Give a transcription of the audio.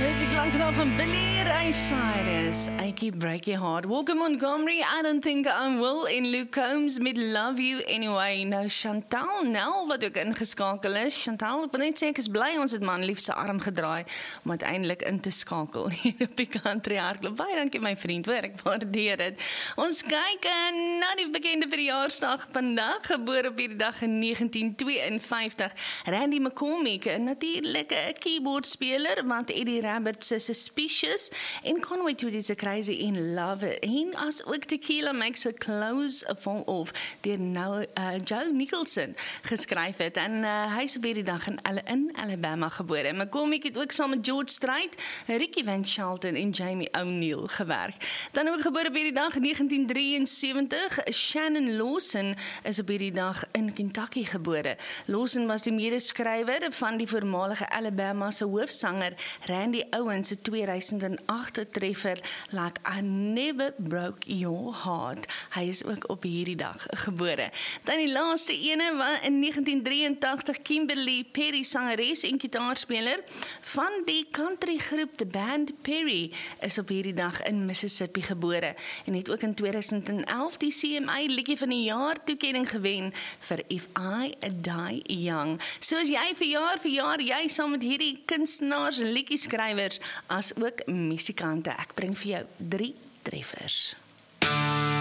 Dis die klanktaal van Billy Ray Cyrus, Achy Breaky Heart. Walker Montgomery, I Don't Think I Will, en Luke Combs met Love You Anyway. Nou Chantal Nel, wat ook ingeskakel is. Chantal, ek wil net sê, ek is bly ons het man lief se arm gedraai, om uiteindelik in te skakel hier op die Country Hardloop. Baie dankie my vriend, hoor, ek waardeer dit. Ons kyk na die bekende verjaarsdag vandag, gebore op hierdie dag in 1952. Randy McCormick, natuurlik 'n keyboardspeler, want Eddie Rabbit se Suspicious en Conway Twitty se Crazy in Love en as ook Tequila Makes Her Clothes Fall Off deur nou Joe Nicholson geskryf het en hy is op hierdie dag in Alabama gebore. McCormick het ook saam met George Strait, Ricky Van Shelton en Jamie O'Neill gewerk. Dan ook gebore op hierdie dag 1973, Shannon Lawson is op hierdie dag in Kentucky gebore. Lawson was die medeskrywer van die voormalige Alabama se hoofsanger Randy Owens se 2008 treffer Like I Never Broke Your Heart. Hy is ook op hierdie dag gebore. Dan die laaste ene in 1983, Kimberly Perry, sangeres en gitaarspeler van die country groep The Band Perry, is op hierdie dag in Mississippi gebore en het ook in 2011 die CMA liedjie van die jaar toekenning gewen vir If I Die Young. So as jy verjaar jy saam met hierdie kunstenaars en liedjieskrywers as ook musikante. Ek bring vir jou 3 treffers.